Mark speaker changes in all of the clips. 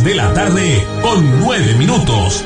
Speaker 1: de la tarde con 9 minutos.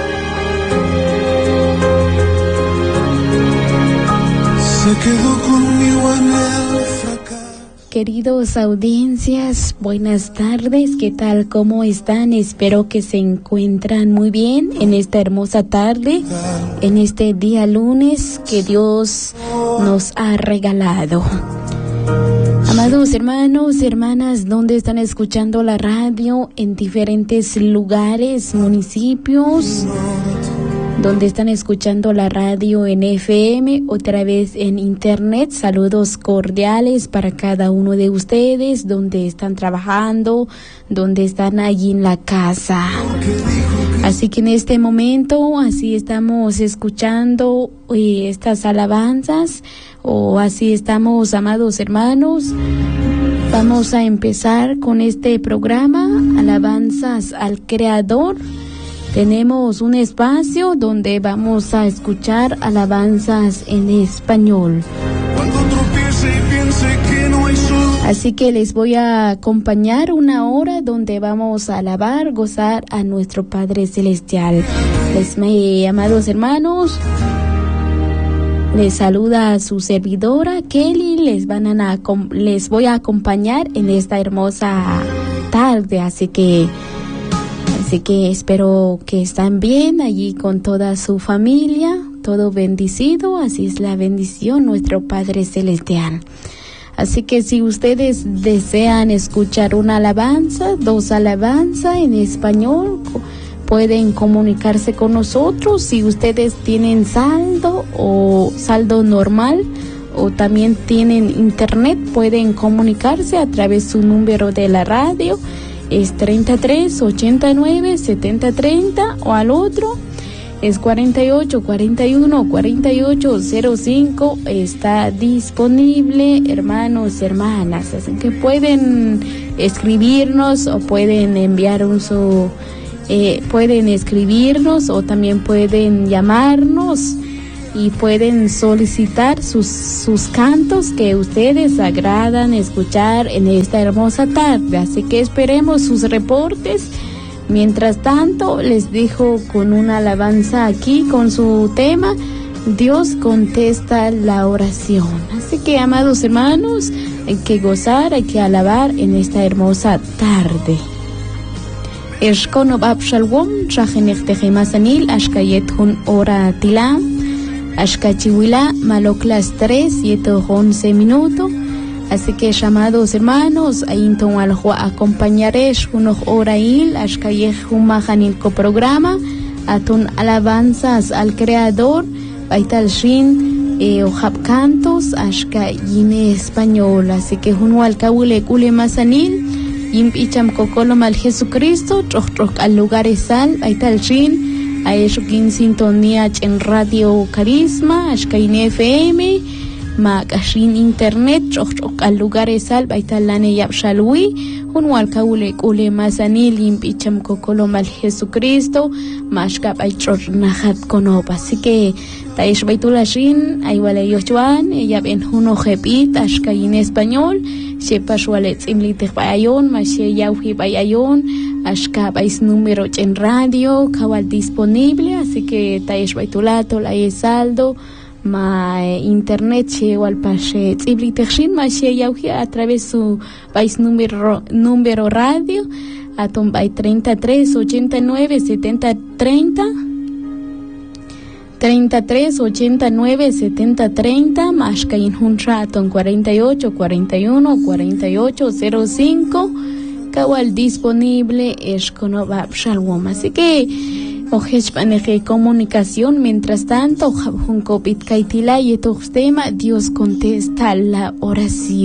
Speaker 2: Se quedó conmigo en el fracaso.
Speaker 3: Queridos audiencias, buenas tardes, ¿qué tal? ¿Cómo están? Espero que se encuentran muy bien en esta hermosa tarde, en este día lunes que Dios nos ha regalado. Amados hermanos, hermanas, ¿dónde están escuchando la radio? En diferentes lugares, municipios, donde están escuchando la radio en FM, otra vez en internet. Saludos cordiales para cada uno de ustedes, donde están trabajando, donde están allí en la casa. Así que en este momento, así estamos escuchando estas alabanzas, o así estamos, amados hermanos. Vamos a empezar con este programa, Alabanzas al Creador. Tenemos un espacio donde vamos a escuchar alabanzas en español. Así que les voy a acompañar una hora donde vamos a alabar, gozar a nuestro Padre Celestial. Amados hermanos, les saluda a su servidora Kelly. Les voy a acompañar en esta hermosa tarde, así que espero que estén bien allí con toda su familia, todo bendecido. Así es la bendición, nuestro Padre Celestial. Así que si ustedes desean escuchar una alabanza, dos alabanzas en español, pueden comunicarse con nosotros. Si ustedes tienen saldo o saldo normal, o también tienen internet, pueden comunicarse a través de su número de la radio. Es 33 89 70 30, o al otro es 48 41 48 05. Está disponible, hermanos, hermanas, así que pueden escribirnos o pueden enviar pueden escribirnos, o también pueden llamarnos y pueden solicitar sus cantos que ustedes agradan escuchar en esta hermosa tarde. Así que esperemos sus reportes. Mientras tanto, les dejo con una alabanza aquí con su tema, Dios contesta la oración. Así que, amados hermanos, hay que gozar, hay que alabar en esta hermosa tarde. Ershkono Babshalwom, Shajenechtejimasanil, Ashkayet Hun Ora Tilam. Ashkachiwila, Maloklas 3, 7:11 minutos. Así que, llamados hermanos, Ainton Aljua acompañaresh unos orail, Ashkayej Humajanilco programa, Atun alabanzas al Creador, Baital Shin, Ojab Cantos, Ashkayine español. Así que, Juno Alcaule Kule Masanil, Yimpicham Kokolo Mal Jesucristo, Troch al lugares sal, Baital Shin. A eso que en sintonía en Radio Carisma, Ashkaine FM, Magashin Internet, al lugares al Baitalane Yapshalwi, Junwal Kaule Kule Masanil, Impicham Kokolo Mal Jesucristo, Mashkap Aichor Nahat Konopa. Así que, Taish Baitulashin, Aywale Yochuan, ella ven Juno Jepit, Ashkaine español, Shepash Walets Imlitech Bayayon, Mashe Yauhi Bayayon, Ashka Bais número en radio, cabal disponible, así que Taish Baitulato, la saldo, internet, Shewal Pashe, Tsiblitechin, Mashe Yauhi a través su Bais número radio, Atom Bay 33 89 70 30. 33 89 70 30, Mashka Inhunraton 48 41 48 05, Kawal disponible Eshkono Babshalwom. Así que Ojeshpaneje comunicación. Mientras tanto, Junko Pitkaitila y Etoxtema, Dios contesta la oración.